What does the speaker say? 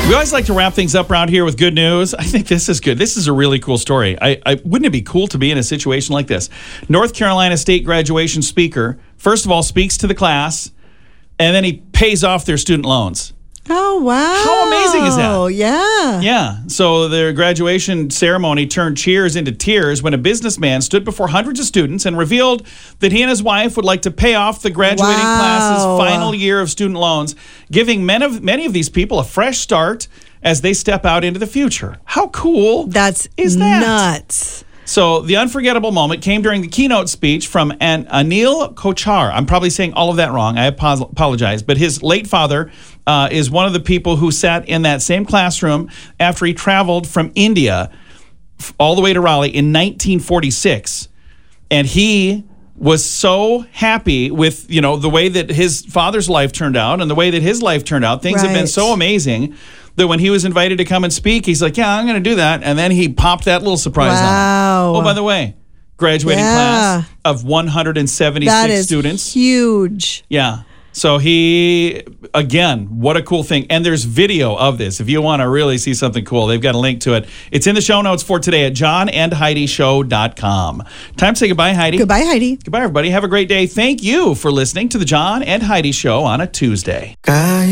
We always like to wrap things up around here with good news. I think this is good. This is a really cool story. Wouldn't it be cool to be in a situation like this? North Carolina State graduation speaker, first of all, speaks to the class, and then he pays off their student loans. Oh, wow. How amazing is that? Oh, yeah. Yeah. So their graduation ceremony turned cheers into tears when a businessman stood before hundreds of students and revealed that he and his wife would like to pay off the graduating class's final year of student loans, giving many of these people a fresh start as they step out into the future. How cool is that? Nuts. So the unforgettable moment came during the keynote speech from Anil Kochar. I'm probably saying all of that wrong. I apologize. But his late father is one of the people who sat in that same classroom after he traveled from India all the way to Raleigh in 1946. And he was so happy with, the way that his father's life turned out and the way that his life turned out. Things have been so amazing that when he was invited to come and speak, he's like, yeah, I'm going to do that. And then he popped that little surprise on. Oh, by the way, graduating class of 176 students. That is huge. Yeah. So again, what a cool thing. And there's video of this. If you want to really see something cool, they've got a link to it. It's in the show notes for today at johnandheidishow.com. Time to say goodbye, Heidi. Goodbye, Heidi. Goodbye, everybody. Have a great day. Thank you for listening to the John and Heidi Show on a Tuesday.